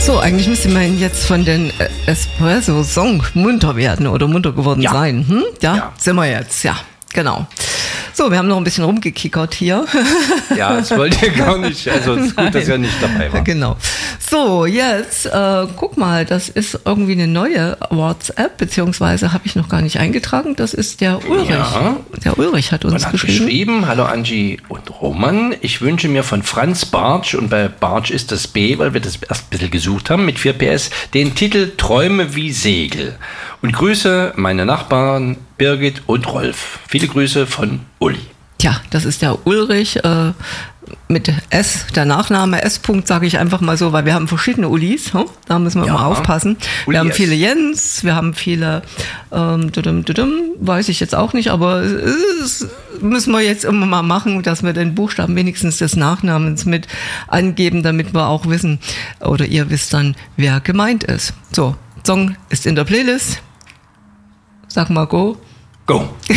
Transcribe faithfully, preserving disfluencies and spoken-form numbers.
So, eigentlich müsste man jetzt von den Espresso-Song munter werden oder munter geworden ja. sein. Hm? Ja? ja, sind wir jetzt, ja, genau. So, wir haben noch ein bisschen rumgekickert hier. Ja, das wollte ihr gar nicht. Also es ist gut, dass ihr nicht dabei war. Genau. So, jetzt, äh, guck mal, das ist irgendwie eine neue WhatsApp, beziehungsweise habe ich noch gar nicht eingetragen. Das ist der Ulrich. Ja. Der Ulrich hat uns Man hat geschrieben. geschrieben, hallo Angie und Roman, ich wünsche mir von Franz Bartsch, und bei Bartsch ist das B, weil wir das erst ein bisschen gesucht haben, mit vier P S, den Titel Träume wie Segel. Und grüße meine Nachbarn Birgit und Rolf. Viele Grüße von Uli. Ja, das ist der Ulrich äh, mit S, der Nachname S. sage ich einfach mal so, weil wir haben verschiedene Ulis, hm? Da müssen wir Ja. immer aufpassen. Uli wir haben S. viele Jens, wir haben viele, ähm, dudum, dudum, weiß ich jetzt auch nicht, aber es müssen wir jetzt immer mal machen, dass wir den Buchstaben wenigstens des Nachnamens mit angeben, damit wir auch wissen, oder ihr wisst dann, wer gemeint ist. So, Song ist in der Playlist. Sag mal go. Go.